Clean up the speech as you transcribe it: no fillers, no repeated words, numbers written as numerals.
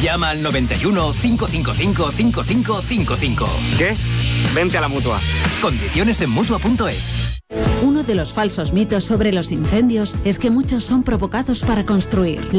Llama al 91 555 5555. ¿Qué? Vente a la Mutua. Condiciones en Mutua.es. Uno de los falsos mitos sobre los incendios es que muchos son provocados para construir.